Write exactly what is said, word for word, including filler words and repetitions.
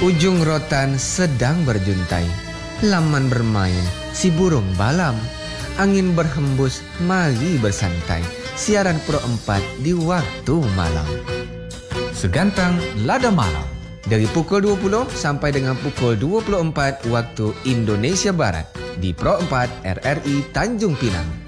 Ujung rotan sedang berjuntai, laman bermain si burung balam. Angin berhembus, mari bersantai. Siaran Pro empat di waktu malam. Segantang Lada Malam. Dari pukul dua puluh sampai dengan pukul dua puluh empat waktu Indonesia Barat di Pro empat R R I Tanjung Pinang.